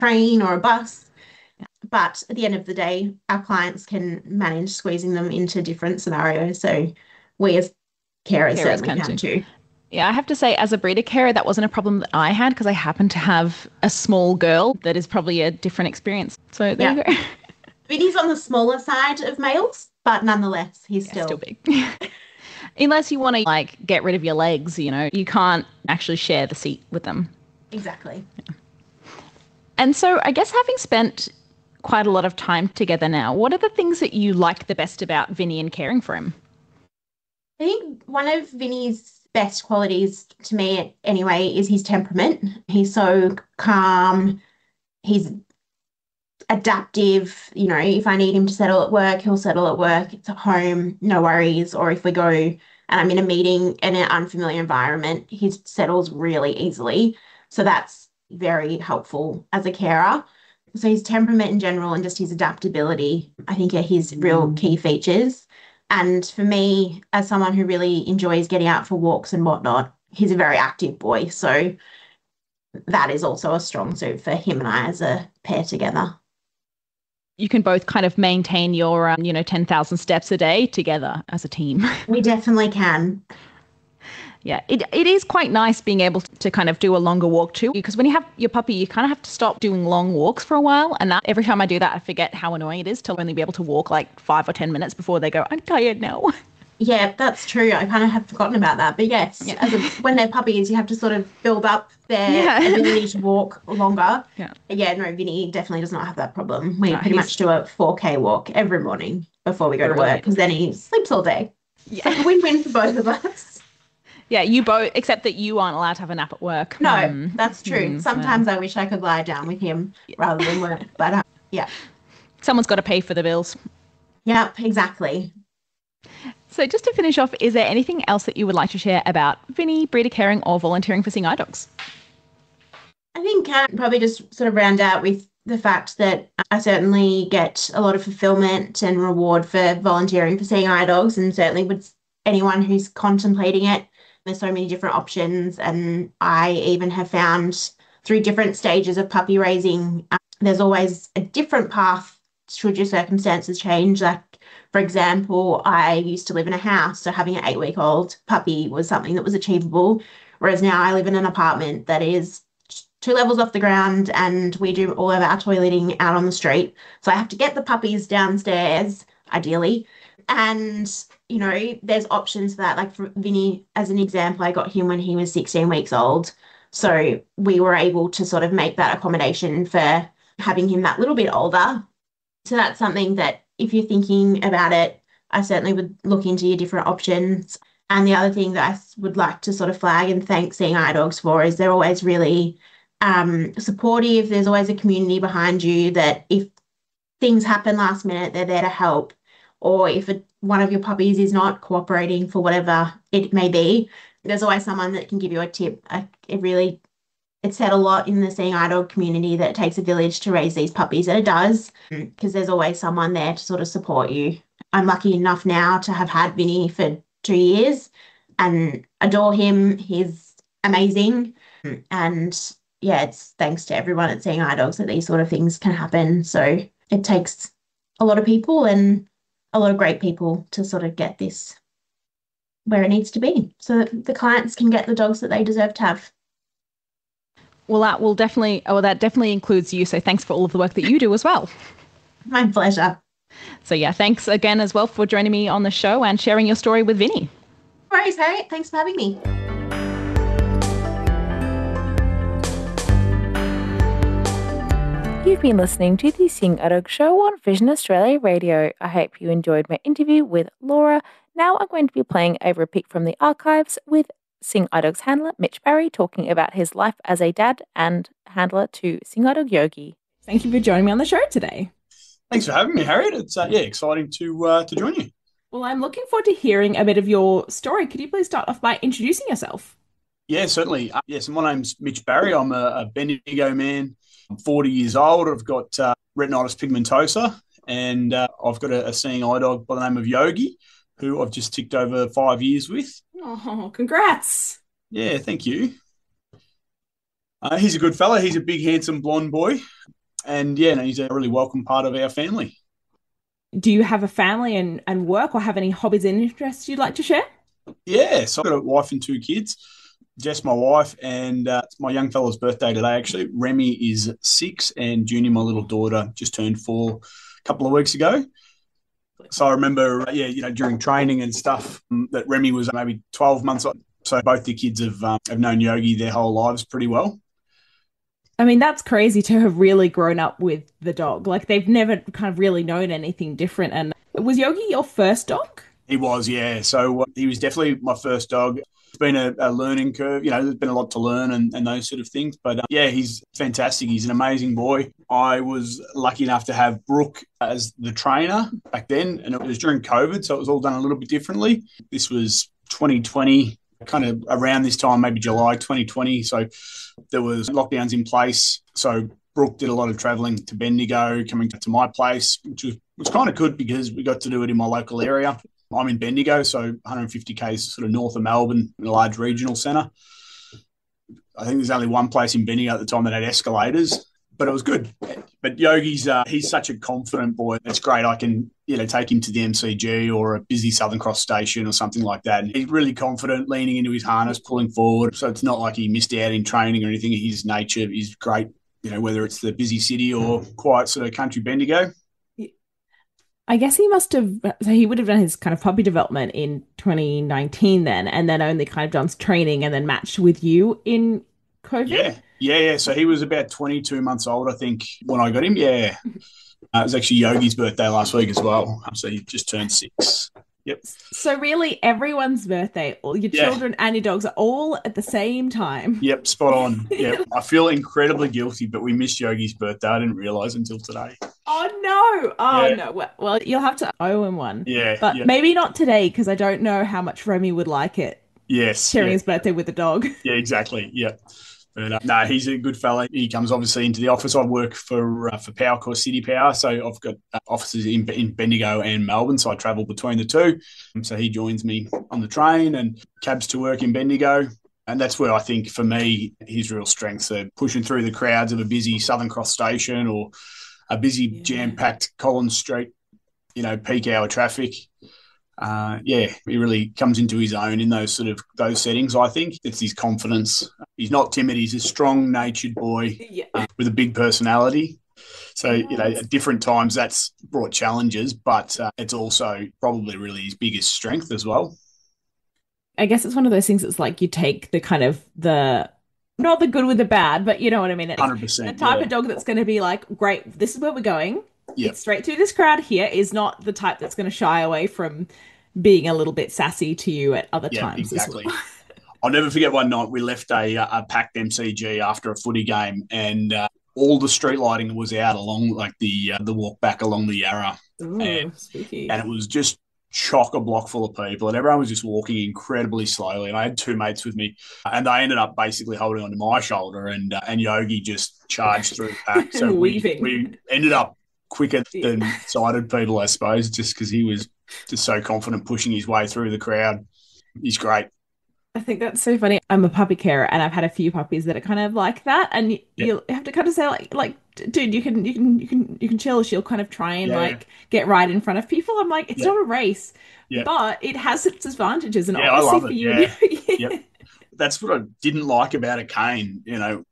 train or a bus. But at the end of the day, our clients can manage squeezing them into different scenarios. So we as carers Carers certainly can can too. too. Yeah, I have to say, as a breeder carer, that wasn't a problem that I had because I happen to have a small girl that is probably a different experience. So there Yeah. you go. Vinny's on the smaller side of males, but nonetheless, he's Yeah, still still big. Unless you want to like get rid of your legs, you can't actually share the seat with them. exactly. And so I guess having spent quite a lot of time together now, what are the things that you like the best about Vinny and caring for him? I think one of Vinny's best qualities to me anyway is his temperament. He's so calm. He's adaptive. If I need him to settle at work, he'll settle at work. It's at home, no worries. Or if we go and I'm in a meeting in an unfamiliar environment, he settles really easily. So that's very helpful as a carer. So his temperament in general and just his adaptability, I think are his real key features. And for me, as someone who really enjoys getting out for walks and whatnot, he's a very active boy. So that is also a strong suit for him and I as a pair together. You can both kind of maintain your 10,000 steps a day together as a team. We definitely can. Yeah, it is quite nice being able to kind of do a longer walk too, because when you have your puppy, you kind of have to stop doing long walks for a while. And that every time I do that, I forget how annoying it is to only be able to walk like 5 or 10 minutes before they go, I'm tired now. Yeah, that's true. I kind of have forgotten about that. But yes, Yeah. when they're puppies, you have to sort of build up their Yeah. ability to walk longer. Yeah. Yeah, no, Vinny definitely does not have that problem. We No, pretty he's much do a 4K walk every morning before we go to work brilliant. because then he sleeps all day. It's like a Yeah. win-win for both of us. Yeah, you both, except that you aren't allowed to have a nap at work. No, that's true. Well, Sometimes I wish I could lie down with him rather than work, but yeah, someone's got to pay for the bills. yep, exactly. So, just to finish off, is there anything else that you would like to share about Vinny, breeder caring, or volunteering for Seeing Eye Dogs? I think probably just sort of round out with the fact that I certainly get a lot of fulfillment and reward for volunteering for Seeing Eye Dogs, and certainly with anyone who's contemplating it. There's so many different options, and I even have found through different stages of puppy raising, there's always a different path should your circumstances change. Like, for example, I used to live in a house, so having an 8-week-old puppy was something that was achievable. Whereas now I live in an apartment that is 2 levels off the ground and we do all of our toileting out on the street. So I have to get the puppies downstairs, ideally. And, there's options for that. Like for Vinny, as an example, I got him when he was 16 weeks old. So we were able to sort of make that accommodation for having him that little bit older. So that's something that if you're thinking about it, I certainly would look into your different options. And the other thing that I would like to sort of flag and thank Seeing Eye Dogs for is they're always really supportive. There's always a community behind you that if things happen last minute, they're there to help. Or if one of your puppies is not cooperating for whatever it may be, there's always someone that can give you a tip. It's said a lot in the Seeing Eye Dog community that it takes a village to raise these puppies, and it does, because there's always someone there to sort of support you. I'm lucky enough now to have had Vinny for 2 years and adore him. He's amazing. And yeah, it's thanks to everyone at Seeing Eye Dogs that these sort of things can happen. So it takes a lot of people and a lot of great people to sort of get this where it needs to be so that the clients can get the dogs that they deserve to have. That definitely includes you. So, thanks for all of the work that you do as well. My pleasure. So, yeah, thanks again as well for joining me on the show and sharing your story with Vinny. No worries, Harriet. Thanks for having me. You've been listening to the Seeing Eye Dog Show on Vision Australia Radio. I hope you enjoyed my interview with Laura. Now I'm going to be playing a repeat from the archives with Seeing Eye Dog's handler, Mitch Barry, talking about his life as a dad and handler to Seeing Eye Dog Yogi. Thank you for joining me on the show today. Thanks for having me, Harriet. It's exciting to join you. Well, I'm looking forward to hearing a bit of your story. Could you please start off by introducing yourself? Yeah, certainly. Yes, my name's Mitch Barry. I'm a Bendigo man. I'm 40 years old. I've got retinitis pigmentosa, and I've got a seeing eye dog by the name of Yogi, who I've just ticked over 5 years with. Oh, congrats. Yeah, thank you. He's a good fella. He's a big, handsome, blonde boy. And yeah, no, he's a really welcome part of our family. Do you have a family and work, or have any hobbies and interests you'd like to share? Yeah, so I've got a wife and two kids. Jess, my wife, and it's my young fella's birthday today, actually. Remy is 6, and Junior, my little daughter, just turned 4 a couple of weeks ago. So I remember, during training and stuff, that Remy was maybe 12 months old. So both the kids have known Yogi their whole lives pretty well. I mean, that's crazy to have really grown up with the dog. Like, they've never kind of really known anything different. And was Yogi your first dog? He was, yeah. So he was definitely my first dog. It's been a learning curve. There's been a lot to learn and those sort of things. But yeah, he's fantastic. He's an amazing boy. I was lucky enough to have Brooke as the trainer back then, and it was during COVID, so it was all done a little bit differently. This was 2020, kind of around this time, maybe July 2020. So there was lockdowns in place. So Brooke did a lot of travelling to Bendigo, coming to my place, which was kind of good because we got to do it in my local area. I'm in Bendigo, so 150 k's sort of north of Melbourne, in a large regional centre. I think there's only one place in Bendigo at the time that had escalators, but it was good. But Yogi's he's such a confident boy. It's great. I can take him to the MCG or a busy Southern Cross station or something like that. And he's really confident, leaning into his harness, pulling forward. So it's not like he missed out in training or anything. His nature is great. Whether it's the busy city or quiet sort of country Bendigo. I guess he would have done his kind of puppy development in 2019 then, and then only kind of done training and then matched with you in COVID. Yeah. So he was about 22 months old, I think, when I got him. Yeah. It was actually Yogi's birthday last week as well. So he just turned 6. Yep. So really everyone's birthday, all your children and your dogs are all at the same time. Yep, spot on. Yep. I feel incredibly guilty, but we missed Yogi's birthday. I didn't realise until today. Oh no. Well, you'll have to owe him one. Yeah. But maybe not today, because I don't know how much Remy would like it. Yes. Sharing his birthday with a dog. Yeah, exactly. Yeah. But no, he's a good fella. He comes obviously into the office. I work for Powercore City Power, so I've got offices in Bendigo and Melbourne, so I travel between the two. So he joins me on the train and cabs to work in Bendigo. And that's where I think, for me, his real strengths are pushing through the crowds of a busy Southern Cross station or a busy jam-packed Collins Street, peak hour traffic. He really comes into his own in those settings. I think it's his confidence. He's not timid. He's a strong-natured boy with a big personality. So, at different times that's brought challenges, but it's also probably really his biggest strength as well. I guess it's one of those things that's like you take the kind of not the good with the bad, but you know what I mean? It's 100%. The type of dog that's going to be like, great, this is where we're going. Yep. It's straight through this crowd here, is not the type that's going to shy away from being a little bit sassy to you at other times. Exactly. Well. I'll never forget one night we left a packed MCG after a footy game, and all the street lighting was out along like the walk back along the Yarra. Ooh, spooky. And it was just chock-a-block full of people, and everyone was just walking incredibly slowly. And I had 2 mates with me, and they ended up basically holding onto my shoulder, and Yogi just charged through the pack. So we ended up quicker than sighted people, I suppose, just because he was just so confident pushing his way through the crowd. He's great. I think that's so funny. I'm a puppy carer, and I've had a few puppies that are kind of like that, and you'll have to kind of say like, dude, you can chill. She'll kind of try and get right in front of people. I'm like, it's not a race, but it has its advantages, and obviously I love for it. Yep. That's what I didn't like about a cane.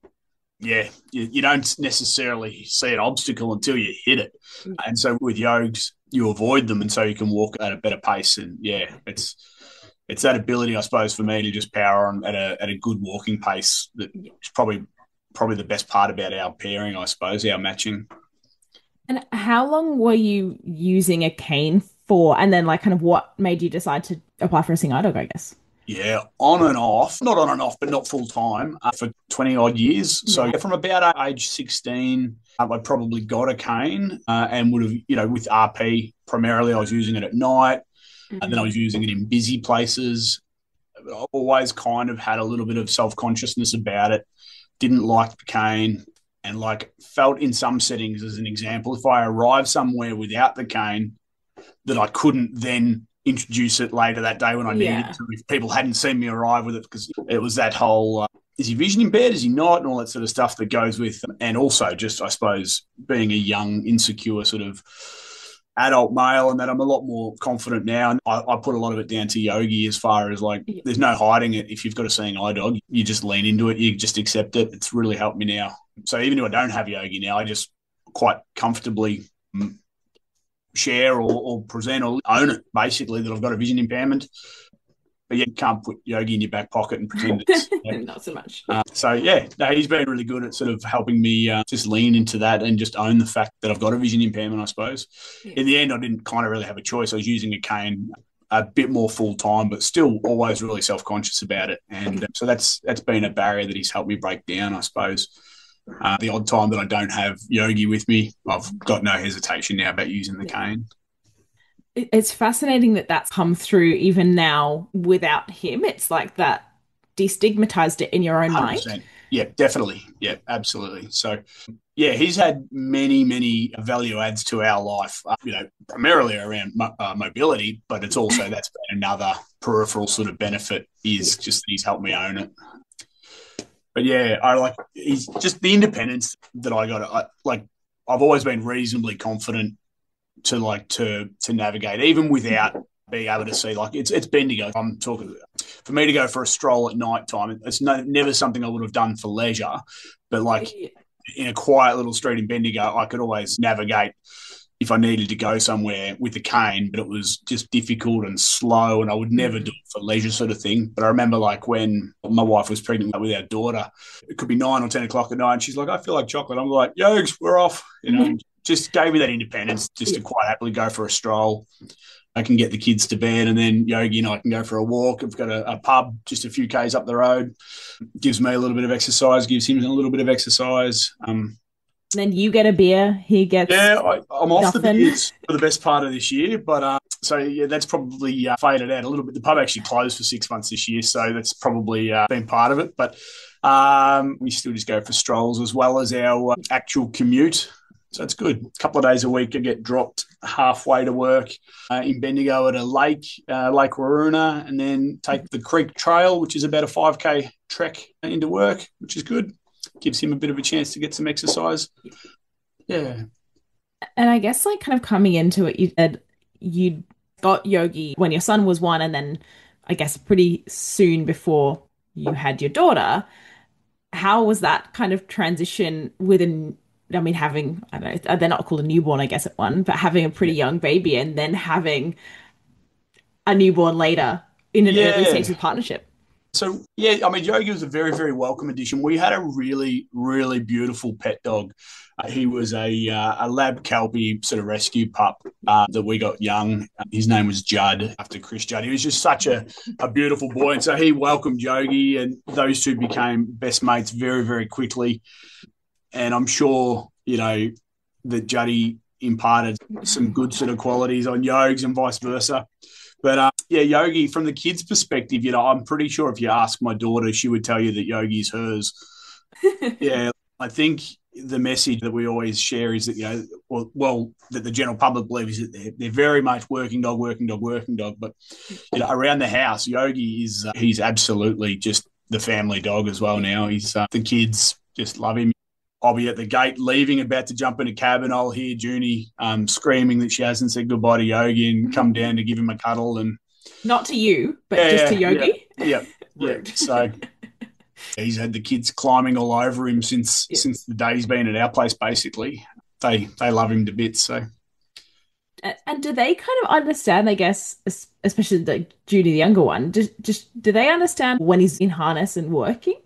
You don't necessarily see an obstacle until you hit it, and so with Yogs, you avoid them, and so you can walk at a better pace. And it's that ability, I suppose, for me to just power on at a good walking pace that is probably the best part about our pairing, I suppose, our matching. And how long were you using a cane for? And then like kind of what made you decide to apply for a Sing iDog, I guess? Yeah, on and off, not on and off, but not full time for 20 odd years. So from about age 16, I probably got a cane and would have, with RP, primarily I was using it at night. And then I was using it in busy places. I always kind of had a little bit of self-consciousness about it. Didn't like the cane, and felt in some settings, as an example, if I arrived somewhere without the cane, that I couldn't then introduce it later that day when I needed to, if people hadn't seen me arrive with it, because it was that whole is he vision impaired? Is he not? And all that sort of stuff that goes with, and also just, I suppose, being a young, insecure sort of adult male, and that I'm a lot more confident now. And I put a lot of it down to Yogi as far as like, there's no hiding it. If you've got a seeing eye dog, you just lean into it. You just accept it. It's really helped me now. So even if I don't have Yogi now, I just quite comfortably share or present or own it, basically, that I've got a vision impairment. But you can't put Yogi in your back pocket and pretend it's not so much. He's been really good at sort of helping me just lean into that and just own the fact that I've got a vision impairment, I suppose. Yeah. In the end, I didn't kind of really have a choice. I was using a cane a bit more full time, but still always really self-conscious about it. And so that's been a barrier that he's helped me break down, I suppose. The odd time that I don't have Yogi with me, I've got no hesitation now about using the cane. It's fascinating that that's come through even now without him. It's like that destigmatized it in your own 100%. Mind. Yeah, definitely. Yeah, absolutely. So, yeah, he's had many, many value adds to our life, primarily around mobility, but it's also, that's been another peripheral sort of benefit, is just he's helped me own it. But yeah, he's just the independence that I got. I've always been reasonably confident to navigate, even without being able to see. Like it's Bendigo. I'm talking for me to go for a stroll at night time. It's never something I would have done for leisure, but in a quiet little street in Bendigo, I could always navigate if I needed to go somewhere with a cane. But it was just difficult and slow, and I would never do it for leisure sort of thing. But I remember when my wife was pregnant with our daughter, it could be 9 or 10 o'clock at night, and she's like, "I feel like chocolate." I'm like, "Yogs, we're off," Just gave me that independence just to quite happily go for a stroll. I can get the kids to bed, and then Yogi and I can go for a walk. I've got a pub just a few Ks up the road. Gives me a little bit of exercise, gives him a little bit of exercise. Then you get a beer, he gets I'm off the beers for the best part of this year. But that's probably faded out a little bit. The pub actually closed for 6 months this year, so that's probably been part of it. But we still just go for strolls as well as our actual commute. So it's good. A couple of days a week, I get dropped halfway to work in Bendigo at a lake, Lake Waroona, and then take the Creek Trail, which is about a 5K trek into work, which is good. Gives him a bit of a chance to get some exercise. Yeah. And I guess kind of coming into it, you said you got Yogi when your son was 1, and then I guess pretty soon before you had your daughter. How was that kind of transition having, I don't know, they're not called a newborn, I guess, at 1, but having a pretty young baby and then having a newborn later in an early stage of partnership? So, Yogi was a very, very welcome addition. We had a really, really beautiful pet dog. He was a lab Kelpie sort of rescue pup that we got young. His name was Judd, after Chris Judd. He was just such a beautiful boy. And so he welcomed Yogi, and those two became best mates very, very quickly. And I'm sure, that Juddy imparted some good sort of qualities on Yogs and vice versa. But, Yogi, from the kids' perspective, I'm pretty sure if you ask my daughter, she would tell you that Yogi's hers. I think the message that we always share is that, that the general public believes is that they're very much working dog. But, around the house, Yogi he's absolutely just the family dog as well now. He's the kids just love him. I'll be at the gate leaving, about to jump in a cab, and I'll hear Junie screaming that she hasn't said goodbye to Yogi and come down to give him a cuddle. And not to you, but just to Yogi? Yeah. So he's had the kids climbing all over him since the day he's been at our place, basically. They love him to bits, so. And do they kind of understand, I guess, especially Judy, the younger one, do they understand when he's in harness and working?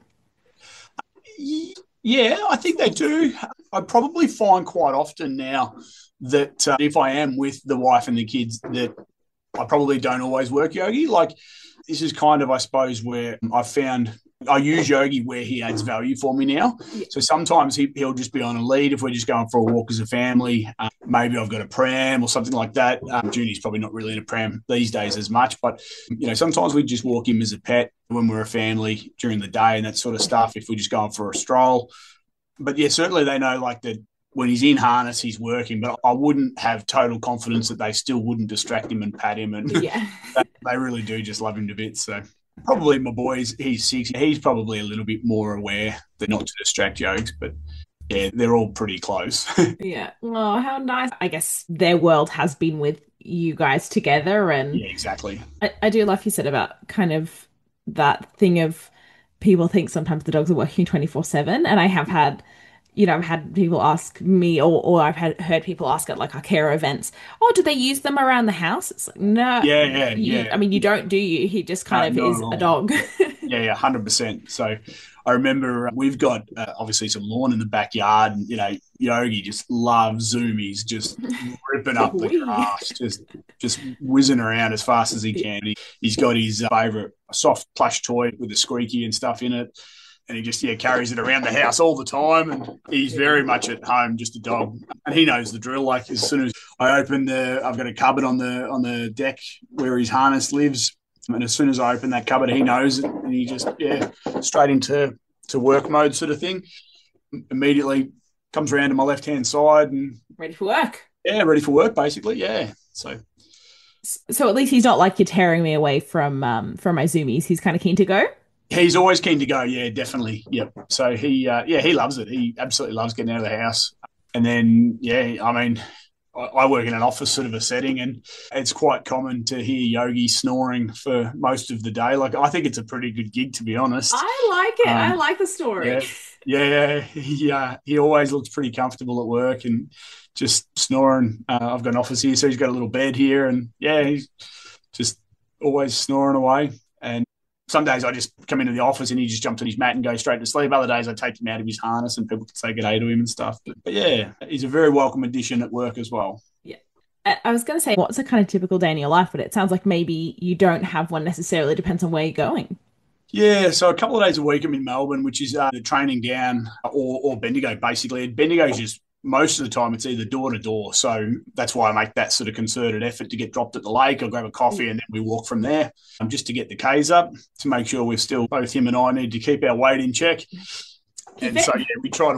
Yeah, I think they do. I probably find quite often now that if I am with the wife and the kids, that I probably don't always work Yogi. This is kind of, I suppose, where I found I use Yogi where he adds value for me now. Yeah. So sometimes he'll just be on a lead if we're just going for a walk as a family. Maybe I've got a pram or something like that. Junie's probably not really in a pram these days as much, but sometimes we just walk him as a pet when we're a family during the day and that sort of stuff, if we're just going for a stroll. But yeah, certainly they know that when he's in harness, he's working, but I wouldn't have total confidence that they still wouldn't distract him and pat him. And they really do just love him to bits. So Probably my boys, he's 6. He's probably a little bit more aware that not to distract Yokes, but yeah, they're all pretty close. Yeah. Oh, how nice. I guess their world has been with you guys together. And Yeah, exactly. I do love you said about kind of that thing of people think sometimes the dogs are working 24/7. And I have had, I've had people ask me, or I've heard people ask at like our care events, oh, do they use them around the house? It's like, no, Yeah. I mean, you don't, do you? He just kind of Not is at a all. dog. Yeah, 100%. So I remember we've got obviously some lawn in the backyard, and Yogi just loves zoomies, just ripping up the Wee. grass, just whizzing around as fast as he can. He's got his favourite soft plush toy with the squeaky and stuff in it, and he just carries it around the house all the time. And he's very much at home, just a dog, and he knows the drill. Like as soon as I open I've got a cupboard on the deck where his harness lives. And as soon as I open that cupboard, he knows it, and he just straight into work mode sort of thing. Immediately comes around to my left hand side and Ready for work. Yeah, ready for work basically. Yeah. So at least he's not like you're tearing me away from my zoomies. He's kind of keen to go. He's always keen to go. Yeah, definitely. Yep. So he loves it. He absolutely loves getting out of the house. And then I mean, I work in an office sort of a setting, and it's quite common to hear Yogi snoring for most of the day. Like, I think it's a pretty good gig, to be honest. I like it. I like the story. Yeah. He always looks pretty comfortable at work and just snoring. I've got an office here, so he's got a little bed here, and he's just always snoring away. And some days I just come into the office and he just jumps on his mat and goes straight to sleep. Other days I take him out of his harness and people can say good day to him and stuff. But yeah, he's a very welcome addition at work as well. Yeah. I was going to say, what's a kind of typical day in your life? But it sounds like maybe you don't have one necessarily. Depends on where you're going. Yeah, so a couple of days a week I'm in Melbourne, which is the training down or Bendigo, basically. And Bendigo's just most of the time it's either door to door. So that's why I make that sort of concerted effort to get dropped at the lake. I'll grab a coffee and then we walk from there just to get the Ks up, to make sure we're still, both him and I need to keep our weight in check. And so, we try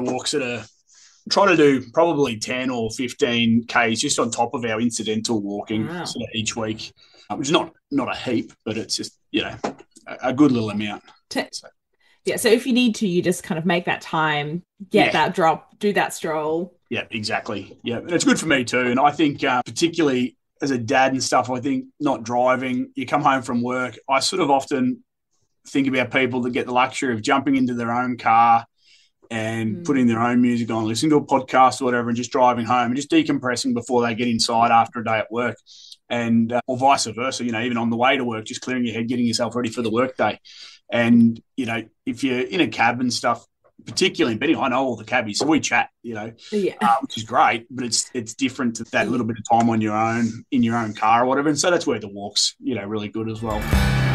to do probably 10 or 15 Ks just on top of our incidental walking sort of each week, which is not a heap, but it's just, a good little amount. Yeah, so if you need to, you just kind of make that time, get that drop, do that stroll. Yeah, exactly. Yeah, and it's good for me too. And I think particularly as a dad and stuff, I think not driving, you come home from work, I sort of often think about people that get the luxury of jumping into their own car and putting their own music on, listening to a podcast or whatever, and just driving home and just decompressing before they get inside after a day at work. And or vice versa, even on the way to work, just clearing your head, getting yourself ready for the workday. And, if you're in a cab and stuff, particularly in Benny, I know all the cabbies, so we chat, which is great, but it's different to that little bit of time on your own, in your own car or whatever. And so that's where the walk's, really good as well.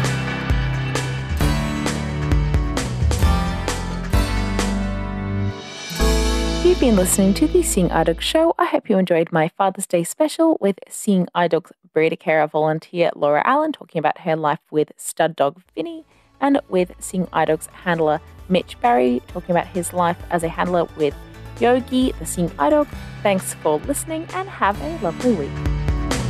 You've been listening to the Seeing Eye Dogs show. I hope you enjoyed my Father's Day special with Seeing Eye Dogs breeder carer volunteer Laura Allen talking about her life with stud dog Vinny, and with Seeing Eye Dogs handler Mitch Barry talking about his life as a handler with Yogi, the Seeing Eye Dog. Thanks for listening and have a lovely week.